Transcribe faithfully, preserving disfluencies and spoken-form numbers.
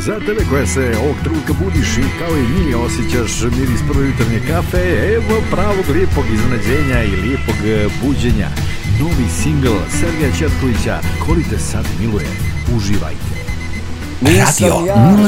Za tebe koja se ovog trenutka budiš i kao i mi osjećaš miris prve jutarnje kafe, evo pravog lijepog iznenađenja i lijepog buđenja. Novi singl Sergeja Četkovića, Ko li te sad miluje. Uživajte. Radio